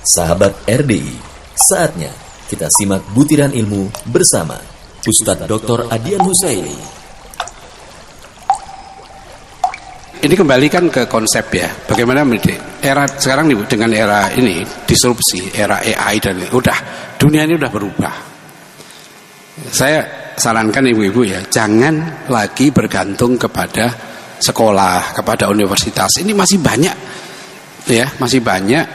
Sahabat RDI, saatnya kita simak butiran ilmu bersama Ustadz Dr. Adian Husaini. Ini kembalikan ke konsep ya, bagaimana mendidik. Era sekarang nih, dengan era ini disrupsi, era AI dan udah dunia ini udah berubah. Saya sarankan ibu-ibu ya, jangan lagi bergantung kepada sekolah, kepada universitas. Ini masih banyak ya, masih banyak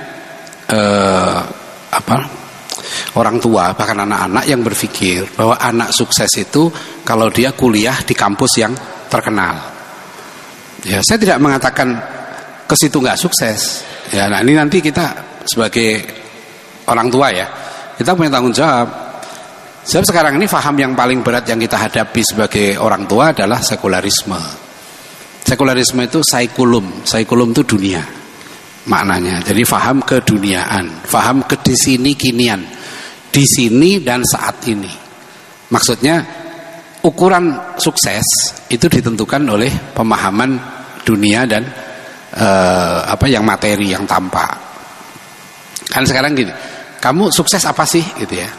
orang tua bahkan anak-anak yang berpikir bahwa anak sukses itu kalau dia kuliah di kampus yang terkenal. Ya, saya tidak mengatakan ke situ nggak sukses. Ya, nah ini nanti kita sebagai orang tua ya, kita punya tanggung jawab. Sebab sekarang ini faham yang paling berat yang kita hadapi sebagai orang tua adalah sekularisme. Sekularisme itu saikulum itu dunia maknanya. Jadi faham keduniaan, faham ke di sini kinian, di sini dan saat ini. Maksudnya ukuran sukses itu ditentukan oleh pemahaman dunia dan yang materi, yang tampak. Kan sekarang gini, kamu sukses apa sih gitu ya?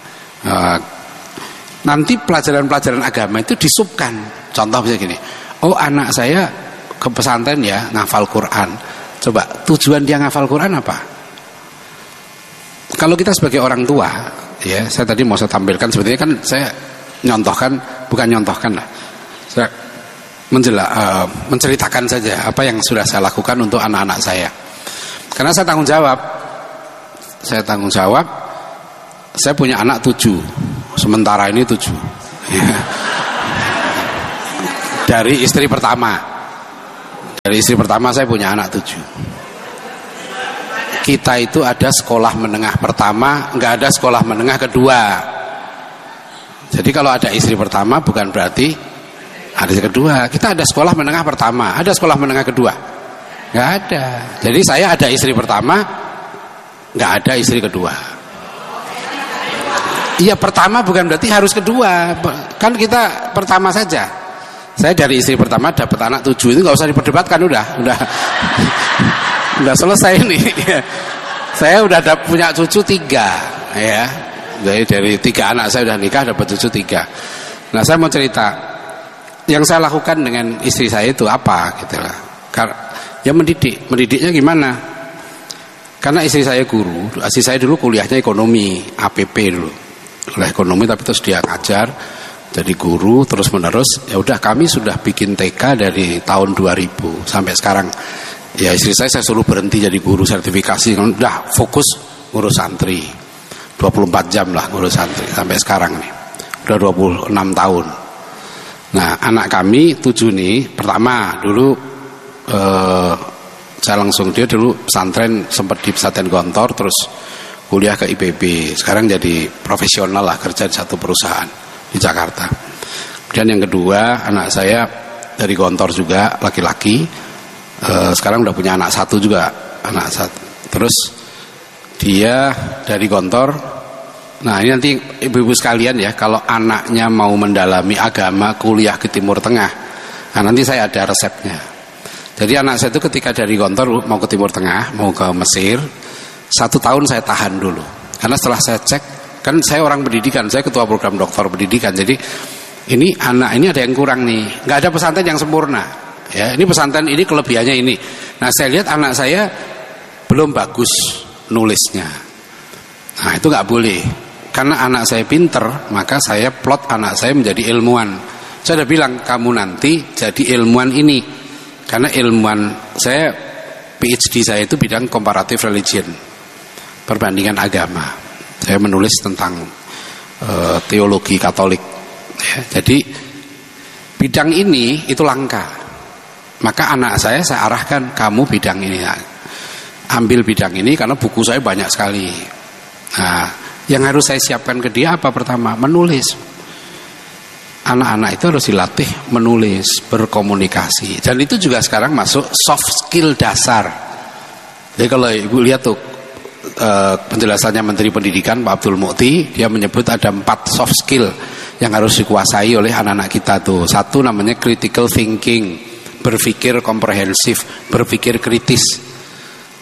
Nanti pelajaran-pelajaran agama itu disubkan. Contoh misalnya gini, oh anak saya ke pesantren ya ngafal Quran. Coba tujuan dia ngafal Quran apa? Kalau kita sebagai orang tua, ya saya tadi mau saya tampilkan sebetulnya kan saya bukan nyontohkan lah. Saya menceritakan saja apa yang sudah saya lakukan untuk anak-anak saya. Karena saya tanggung jawab. Saya punya anak 7. Sementara ini 7. Dari istri pertama. Dari istri pertama saya punya anak 7. Kita itu ada sekolah menengah pertama, enggak ada sekolah menengah kedua. Jadi kalau ada istri pertama bukan berarti ada istri kedua. Kita ada sekolah menengah pertama, ada sekolah menengah kedua. Enggak ada. Jadi saya ada istri pertama, enggak ada istri kedua. Iya, pertama bukan berarti harus kedua. Kan kita pertama saja. Saya dari istri pertama dapat anak 7, itu enggak usah diperdebatkan, udah selesai nih. Saya udah punya cucu 3 ya. Jadi dari 3 anak saya udah nikah, dapat cucu 3. Nah, saya mau cerita yang saya lakukan dengan istri saya itu apa gitu lah. Ya mendidiknya gimana? Karena istri saya guru, istri saya dulu kuliahnya ekonomi, APP dulu. Kuliah ekonomi tapi terus dia ngajar jadi guru terus menerus. Ya udah, kami sudah bikin TK dari tahun 2000 sampai sekarang. Ya istri saya suruh berhenti jadi guru sertifikasi, udah fokus ngurus santri. 24 jam lah ngurus santri sampai sekarang nih. Udah 26 tahun. Nah, anak kami 7 nih, pertama dulu saya langsung, dia dulu pesantren, sempat di pesantren Gontor, terus kuliah ke IPB. Sekarang jadi profesional lah, kerja di satu perusahaan di Jakarta. Kemudian yang kedua, anak saya dari Gontor juga, laki-laki. Sekarang udah punya anak 1 juga, anak 1. Terus dia dari Gontor. Nah, ini nanti ibu-ibu sekalian ya, kalau anaknya mau mendalami agama, kuliah ke Timur Tengah, nah nanti saya ada resepnya. Jadi anak saya itu ketika dari Gontor mau ke Timur Tengah, mau ke Mesir, 1 tahun saya tahan dulu. Karena setelah saya cek, kan saya orang pendidikan, saya ketua program doktor pendidikan. Jadi ini anak ini ada yang kurang nih, nggak ada pesantren yang sempurna. Ya, ini pesantren ini kelebihannya ini. Nah, saya lihat anak saya belum bagus nulisnya. Nah, itu nggak boleh. Karena anak saya pinter, maka saya plot anak saya menjadi ilmuwan. Saya udah bilang, kamu nanti jadi ilmuwan ini. Karena ilmuwan saya, PhD saya itu bidang comparative religion, perbandingan agama. Saya menulis tentang teologi Katolik. Ya, jadi bidang ini itu langka. Maka anak saya arahkan, kamu bidang ini, ambil bidang ini karena buku saya banyak sekali. Nah, yang harus saya siapkan ke dia apa? Pertama, menulis. Anak-anak itu harus dilatih menulis, berkomunikasi. Dan itu juga sekarang masuk soft skill dasar. Jadi kalau ibu lihat tuh penjelasannya Menteri Pendidikan Pak Abdul Mukti, dia menyebut ada 4 soft skill yang harus dikuasai oleh anak-anak kita tuh. 1 namanya critical thinking, berpikir komprehensif, berpikir kritis.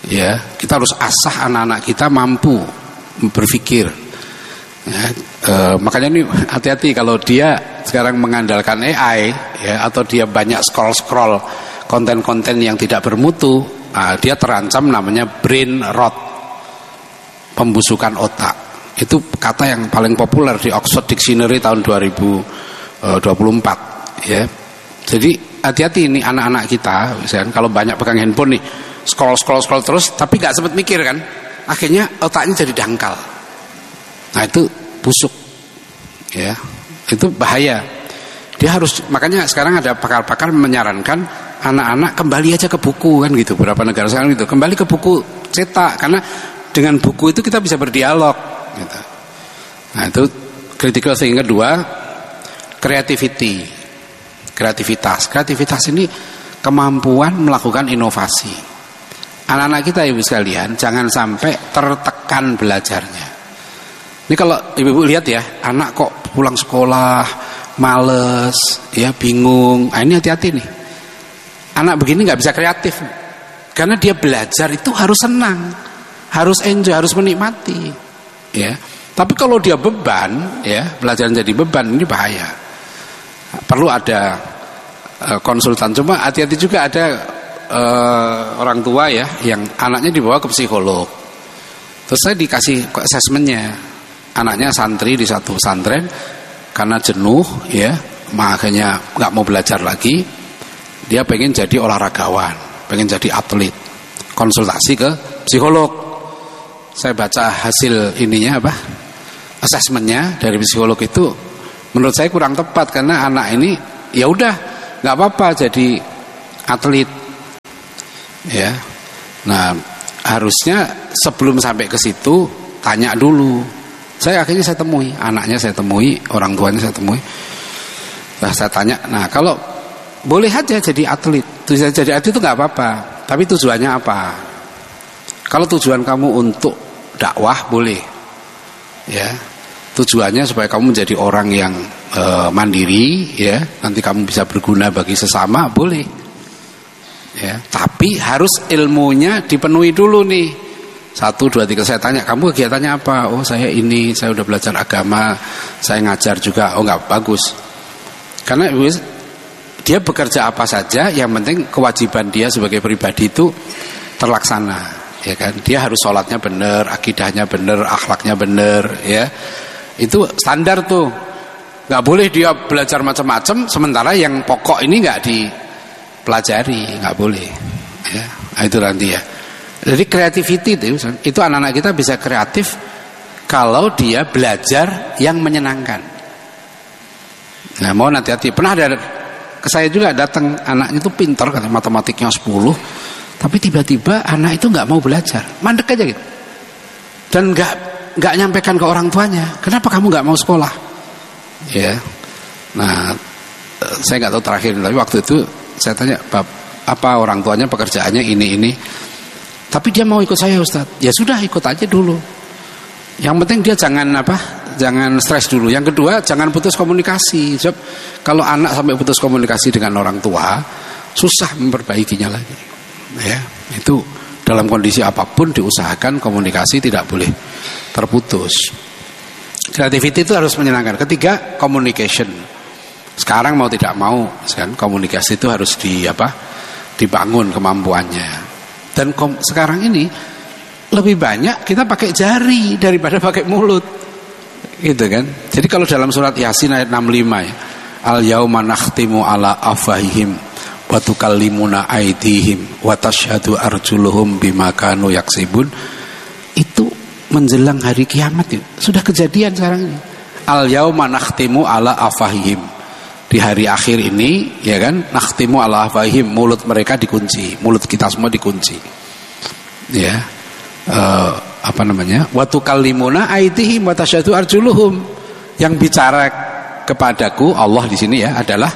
Ya, kita harus asah anak-anak kita mampu berpikir. Ya, makanya ini hati-hati kalau dia sekarang mengandalkan AI, ya, atau dia banyak scroll konten-konten yang tidak bermutu, dia terancam namanya brain rot, pembusukan otak. Itu kata yang paling populer di Oxford Dictionary tahun 2024. Ya, jadi hati-hati ini anak-anak kita, misalkan kalau banyak pegang handphone nih, scroll terus, tapi nggak sempat mikir kan, akhirnya otaknya jadi dangkal. Nah itu busuk, ya, itu bahaya. Dia harus, makanya sekarang ada pakar-pakar menyarankan anak-anak kembali aja ke buku kan gitu. Beberapa negara sekarang gitu, kembali ke buku cetak, karena dengan buku itu kita bisa berdialog. Gitu. Nah itu critical thinking kedua, kreativitas ini kemampuan melakukan inovasi. Anak-anak kita ibu sekalian jangan sampai tertekan belajarnya. Ini kalau ibu lihat ya, anak kok pulang sekolah males, ya bingung. Nah, ini hati-hati nih. Anak begini nggak bisa kreatif, karena dia belajar itu harus senang, harus enjoy, harus menikmati. Ya. Tapi kalau dia beban, ya belajar jadi beban, ini bahaya. Perlu ada konsultan. Cuma hati-hati juga ada orang tua ya yang anaknya dibawa ke psikolog. Terus saya dikasih asesmennya. Anaknya santri di satu pesantren, karena jenuh ya, makanya nggak mau belajar lagi. Dia pengen jadi olahragawan, pengen jadi atlet. Konsultasi ke psikolog. Saya baca hasil ininya apa? Asesmennya dari psikolog itu menurut saya kurang tepat, karena anak ini ya udah nggak apa-apa jadi atlet. Ya. Nah, harusnya sebelum sampai ke situ tanya dulu. Akhirnya saya temui anaknya, saya temui orang tuanya, saya temui. Nah, saya tanya, nah kalau boleh aja jadi atlet, jadi atlet itu nggak apa-apa, tapi tujuannya apa? Kalau tujuan kamu untuk dakwah boleh, ya. Tujuannya supaya kamu menjadi orang yang mandiri, ya. Nanti kamu bisa berguna bagi sesama, boleh. Ya, tapi harus ilmunya dipenuhi dulu nih. 1, 2, 3 saya tanya, kamu kegiatannya apa? Oh saya ini, saya udah belajar agama, saya ngajar juga. Oh nggak bagus. Karena dia bekerja apa saja, yang penting kewajiban dia sebagai pribadi itu terlaksana, ya kan? Dia harus sholatnya benar, akidahnya benar, akhlaknya benar, ya. Itu standar tuh. Nggak boleh dia belajar macam-macam, sementara yang pokok ini nggak dipelajari, nggak boleh. Ya, itu nanti ya. Jadi creativity itu anak-anak kita bisa kreatif kalau dia belajar yang menyenangkan. Nah, mau hati-hati. Pernah ada ke saya juga datang, anaknya itu pintar, kata matematiknya 10, tapi tiba-tiba anak itu nggak mau belajar, mandek aja gitu. Dan nggak nyampaikan ke orang tuanya, kenapa kamu nggak mau sekolah? Ya. Nah, saya nggak tahu terakhir, tapi waktu itu saya tanya, apa orang tuanya pekerjaannya ini. Tapi dia mau ikut saya, Ustaz. Ya sudah, ikut aja dulu. Yang penting dia jangan stres dulu. Yang kedua, jangan putus komunikasi. Sebab kalau anak sampai putus komunikasi dengan orang tua, susah memperbaikinya lagi. Ya, itu dalam kondisi apapun diusahakan komunikasi tidak boleh terputus. Creativity itu harus menyenangkan. Ketiga, communication. Sekarang mau tidak mau, kan komunikasi itu harus dibangun kemampuannya. Dan sekarang ini lebih banyak kita pakai jari daripada pakai mulut, gitu kan? Jadi kalau dalam surat Yasin ayat 65 ya, al yauma nakhtimu ala afahihim wa tukallimuna aydihim wa tashhadu arjuluhum bima kanu yaksibun, itu menjelang hari kiamat itu sudah kejadian sekarang ini. Al yauma nakhtimu ala afahihim, di hari akhir ini, ya kan, nakhtimu ala afahim, mulut mereka dikunci, mulut kita semua dikunci, ya. Wa tukallimuna aydihim wa tasyhadu arjuluhum, yang bicara kepadaku Allah di sini ya adalah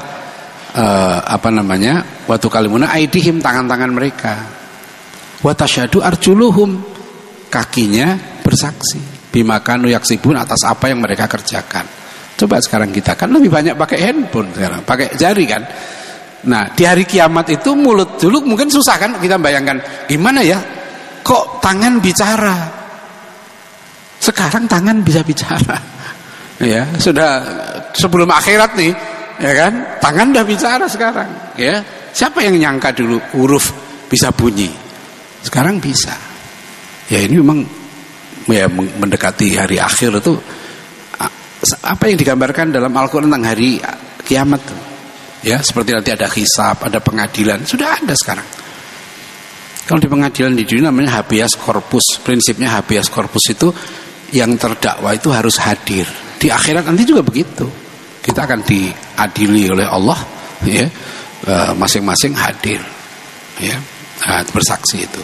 wa tukallimuna aydihim, tangan-tangan mereka, wa tasyhadu arjuluhum, kakinya bersaksi, bima kanu yaksibun, atas apa yang mereka kerjakan. Coba sekarang kita kan lebih banyak pakai handphone sekarang, pakai jari kan. Nah, di hari kiamat itu mulut dulu mungkin susah kan kita bayangkan, gimana ya kok tangan bicara. Sekarang tangan bisa bicara. Ya, sudah sebelum akhirat nih, ya kan? Tangan udah bicara sekarang, ya. Siapa yang nyangka dulu huruf bisa bunyi? Sekarang bisa. Ya ini memang ya mendekati hari akhir itu apa yang digambarkan dalam Al-Qur'an tentang hari kiamat tuh. Ya, seperti nanti ada hisab, ada pengadilan, sudah ada sekarang. Kalau di pengadilan di dunia namanya habeas corpus. Prinsipnya habeas corpus itu yang terdakwa itu harus hadir. Di akhirat nanti juga begitu. Kita akan diadili oleh Allah, ya. Masing-masing hadir, ya. Nah, bersaksi itu.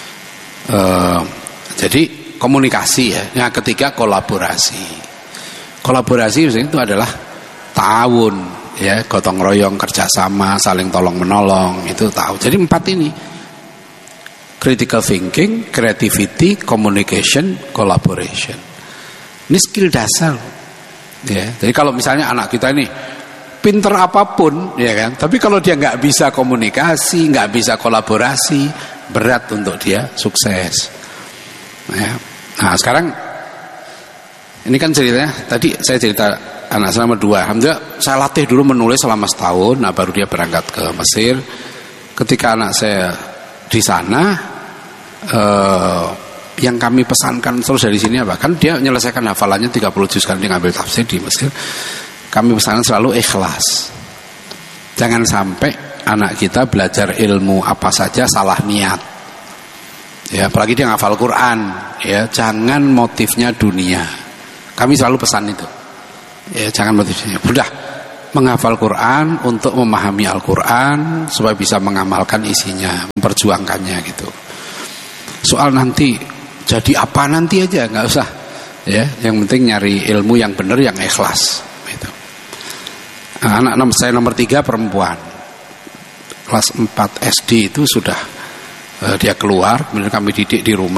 Jadi komunikasi ya. Yang ketiga kolaborasi. Kolaborasi itu adalah ta'awun, ya, gotong royong, kerjasama, saling tolong menolong, itu tahu. Jadi 4 ini: critical thinking, creativity, communication, collaboration. Ini skill dasar, ya. Jadi kalau misalnya anak kita ini pinter apapun, ya kan, tapi kalau dia nggak bisa komunikasi, nggak bisa kolaborasi, berat untuk dia sukses. Ya. Nah sekarang ini kan ceritanya, tadi saya cerita anak saya nomor 2. Alhamdulillah saya latih dulu menulis selama setahun. Nah baru dia berangkat ke Mesir. Ketika anak saya di sana, yang kami pesankan terus dari sini apa? Kan dia menyelesaikan hafalannya 30 juz kan, dia ngambil tafsir di Mesir. Kami pesankan selalu ikhlas. Jangan sampai anak kita belajar ilmu apa saja salah niat. Ya, apalagi dia ngafal Quran, ya, jangan motifnya dunia. Kami selalu pesan itu. Ya, jangan motifnya. Udah menghafal Quran untuk memahami Al-Quran supaya bisa mengamalkan isinya, memperjuangkannya gitu. Soal nanti jadi apa nanti aja nggak usah. Ya, yang penting nyari ilmu yang benar, yang ikhlas. Gitu. Nah, anak saya nomor 3 perempuan, kelas 4 SD itu sudah dia keluar, kemudian kami didik di rumah.